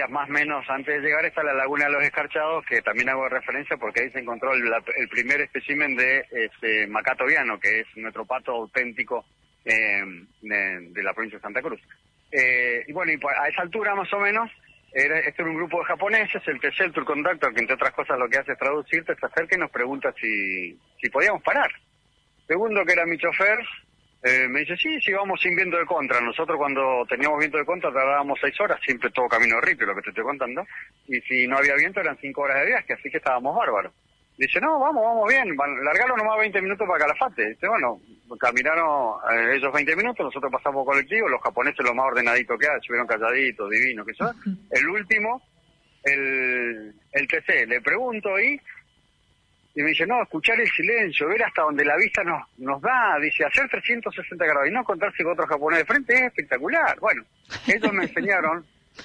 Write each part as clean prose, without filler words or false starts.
días más o menos antes de llegar está la Laguna de los Escarchados, que también hago referencia porque ahí se encontró el primer espécimen de macato viano, que es nuestro pato auténtico de la provincia de Santa Cruz. Y bueno, a esa altura más o menos, este era un grupo de japoneses, el TC, el Tour Conductor, que entre otras cosas lo que hace es traducirte, se acerca y nos pregunta si podíamos parar. Segundo, que era mi chofer, me dice, sí, vamos sin viento de contra. Nosotros cuando teníamos viento de contra tardábamos 6 horas, siempre todo camino de ripio, lo que te estoy contando, y si no había viento eran 5 horas de viaje, así que estábamos bárbaros. Dice, no, vamos bien, largaron nomás 20 minutos para Calafate. Dice, bueno, caminaron ellos 20 minutos, nosotros pasamos colectivo, los japoneses lo más ordenadito que hay, estuvieron calladitos, divinos, que eso. El último, el TC, le pregunto y me dice, no, escuchar el silencio, ver hasta donde la vista nos da, dice, hacer 360 grados y no encontrarse con otro japonés de frente es espectacular. Bueno, ellos me enseñaron,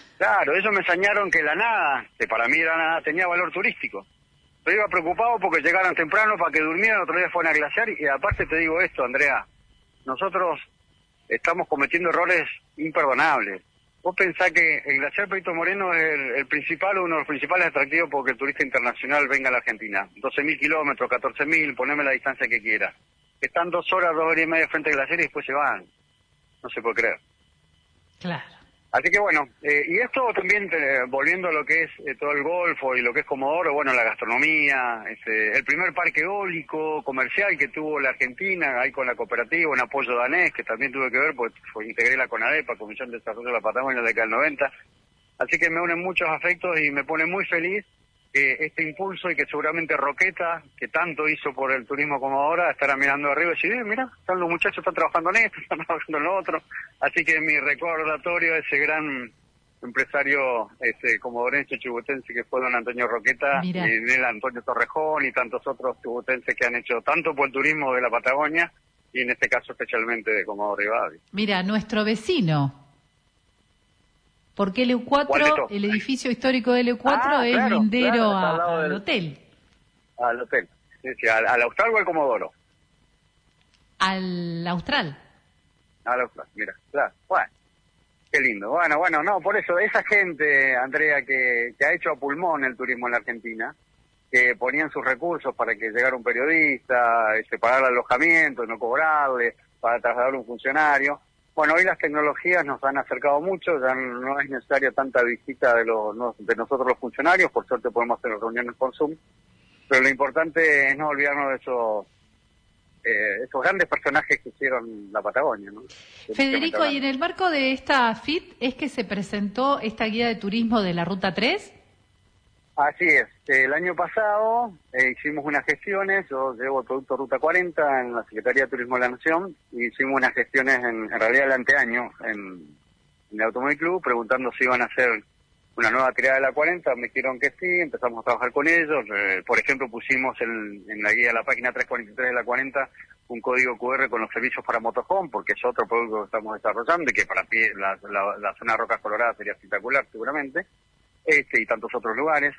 que la nada, que para mí la nada tenía valor turístico. Yo iba preocupado porque llegaran temprano para que durmieran, otro día fueran a glaciar, y aparte te digo esto, Andrea, nosotros estamos cometiendo errores imperdonables. Vos pensás que el glaciar Perito Moreno es el principal, uno de los principales atractivos porque el turista internacional venga a la Argentina. 12.000 kilómetros, 14.000, poneme la distancia que quiera. Están 2 horas, 2 horas y media frente al glaciar y después se van. No se puede creer. Claro. Así que bueno, y esto también, volviendo a lo que es todo el Golfo y lo que es Comodoro, bueno, la gastronomía, el primer parque eólico comercial que tuvo la Argentina, ahí con la cooperativa, un apoyo danés, que también tuve que ver, porque integré la CONADEPA, Comisión de Desarrollo de la Patagonia, en la década del 90, así que me unen muchos afectos y me pone muy feliz este impulso y que seguramente Roqueta, que tanto hizo por el turismo como ahora, estará mirando arriba y decir, mira, están los muchachos, están trabajando en esto, están trabajando en lo otro. Así que mi recordatorio a ese gran empresario comodorense chubutense que fue don Antonio Roqueta, Mira. y el Antonio Torrejón y tantos otros chubutenses que han hecho tanto por el turismo de la Patagonia y en este caso especialmente de Comodoro Rivadavia. Mira, nuestro vecino. Porque LU4, el edificio histórico de LU4 es claro, lindero está al lado al del hotel. Al hotel. Sí, al Austral o al Comodoro. Al Austral. Al Austral, mira, claro. Bueno, qué lindo. Bueno, no, por eso, esa gente, Andrea, que ha hecho a pulmón el turismo en la Argentina, que ponían sus recursos para que llegara un periodista, pagar alojamiento, no cobrarle, para trasladar un funcionario. Bueno, hoy las tecnologías nos han acercado mucho, ya no es necesaria tanta visita de nosotros los funcionarios, por suerte podemos hacer reuniones por Zoom, pero lo importante es no olvidarnos de esos grandes personajes que hicieron la Patagonia, ¿no? Federico, y en el marco de esta FIT es que se presentó esta guía de turismo de la Ruta 3. Así es, el año pasado hicimos unas gestiones, yo llevo el producto Ruta 40 en la Secretaría de Turismo de la Nación, y hicimos unas gestiones en realidad el anteaño en el Automóvil Club, preguntando si iban a hacer una nueva tirada de la 40, me dijeron que sí, empezamos a trabajar con ellos, por ejemplo pusimos en la guía de la página 343 de la 40 un código QR con los servicios para motorhome, porque es otro producto que estamos desarrollando y que para la zona de Rocas Coloradas sería espectacular seguramente. Y tantos otros lugares,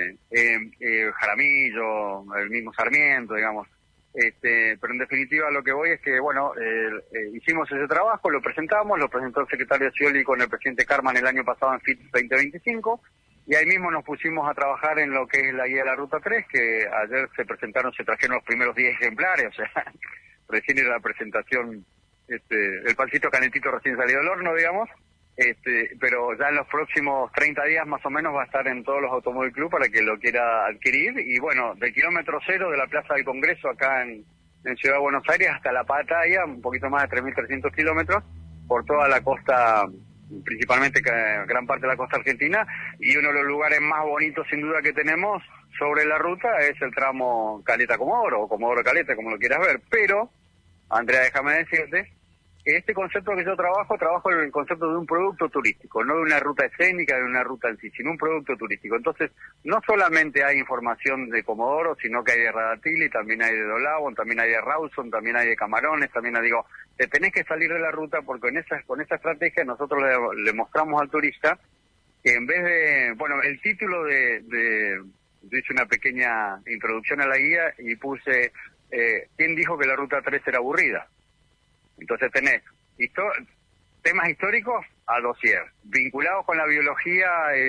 Jaramillo, el mismo Sarmiento, digamos. Pero en definitiva lo que voy es que, bueno, hicimos ese trabajo, lo presentó el secretario Scioli con el presidente Carman el año pasado en FIT 2025, y ahí mismo nos pusimos a trabajar en lo que es la guía de la Ruta 3, que ayer se trajeron los primeros 10 ejemplares, o sea, recién era la presentación, el pancito calentito recién salido del horno, digamos. Pero ya en los próximos 30 días más o menos va a estar en todos los Automóvil Club para que lo quiera adquirir, y bueno, del kilómetro cero de la Plaza del Congreso acá en Ciudad de Buenos Aires hasta la Pattaya, un poquito más de 3.300 kilómetros, por toda la costa, principalmente gran parte de la costa argentina, y uno de los lugares más bonitos sin duda que tenemos sobre la ruta es el tramo Caleta-Comodoro, o Comodoro-Caleta, como lo quieras ver, pero, Andrea, déjame decirte, este concepto que yo trabajo el concepto de un producto turístico, no de una ruta escénica, de una ruta en sí, sino un producto turístico. Entonces, no solamente hay información de Comodoro, sino que hay de Radatili, también hay de Dolabon, también hay de Rawson, también hay de Camarones, también te tenés que salir de la ruta porque con esa estrategia nosotros le mostramos al turista que en vez de, bueno, el título yo hice una pequeña introducción a la guía y puse, ¿quién dijo que la Ruta 3 era aburrida? Entonces tenés temas históricos a dossier, vinculados con la biología